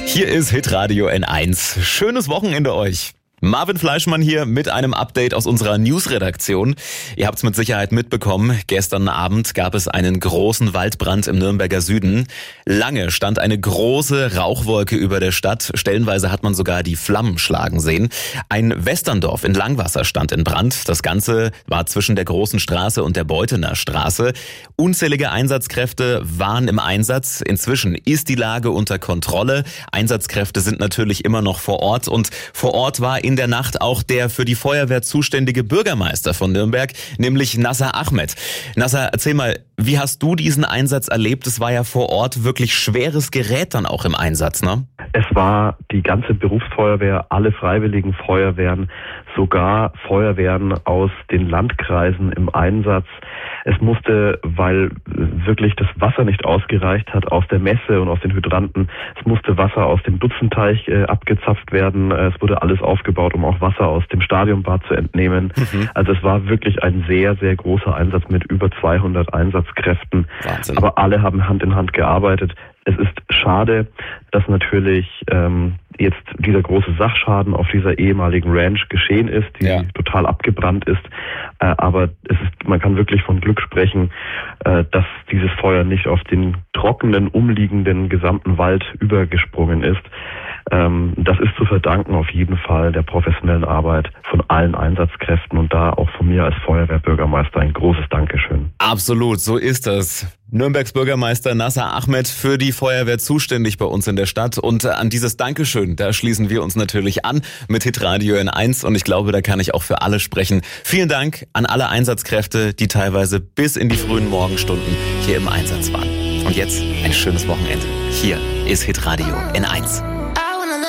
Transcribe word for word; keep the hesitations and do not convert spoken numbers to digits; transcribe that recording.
Hier ist Hitradio N eins. Schönes Wochenende euch. Marvin Fleischmann hier mit einem Update aus unserer Newsredaktion. Ihr habt es mit Sicherheit mitbekommen. Gestern Abend gab es einen großen Waldbrand im Nürnberger Süden. Lange stand eine große Rauchwolke über der Stadt. Stellenweise hat man sogar die Flammen schlagen sehen. Ein Westerndorf in Langwasser stand in Brand. Das Ganze war zwischen der Großen Straße und der Beutener Straße. Unzählige Einsatzkräfte waren im Einsatz. Inzwischen ist die Lage unter Kontrolle. Einsatzkräfte sind natürlich immer noch vor Ort und vor Ort war in der Nacht auch der für die Feuerwehr zuständige Bürgermeister von Nürnberg, nämlich Nasser Ahmed. Nasser, erzähl mal, wie hast du diesen Einsatz erlebt? Es war ja vor Ort wirklich schweres Gerät dann auch im Einsatz, ne? Es war die ganze Berufsfeuerwehr, alle freiwilligen Feuerwehren, sogar Feuerwehren aus den Landkreisen im Einsatz. Es musste, weil wirklich das Wasser nicht ausgereicht hat aus der Messe und aus den Hydranten, es musste Wasser aus dem Dutzendteich äh, abgezapft werden. Es wurde alles aufgebaut, um auch Wasser aus dem Stadionbad zu entnehmen. Mhm. Also es war wirklich ein sehr, sehr großer Einsatz mit über zweihundert Einsatzkräften. Wahnsinn. Aber alle haben Hand in Hand gearbeitet. Es ist schade, dass natürlich ähm, jetzt dieser große Sachschaden auf dieser ehemaligen Ranch geschehen ist, die ja. total abgebrannt ist. Äh, aber es ist, man kann wirklich von Glück sprechen, äh, dass dieses Feuer nicht auf den trockenen, umliegenden gesamten Wald übergesprungen ist. Ähm, das ist zu verdanken auf jeden Fall der professionellen Arbeit von allen Einsatzkräften und da auch von mir als Feuerwehrbürgermeister ein großes Dankeschön. Absolut, so ist es. Nürnbergs Bürgermeister Nasser Ahmed für die Feuerwehr zuständig bei uns in der Stadt. Und an dieses Dankeschön, da schließen wir uns natürlich an mit Hitradio N eins. Und ich glaube, da kann ich auch für alle sprechen. Vielen Dank an alle Einsatzkräfte, die teilweise bis in die frühen Morgenstunden hier im Einsatz waren. Und jetzt ein schönes Wochenende. Hier ist Hitradio N eins.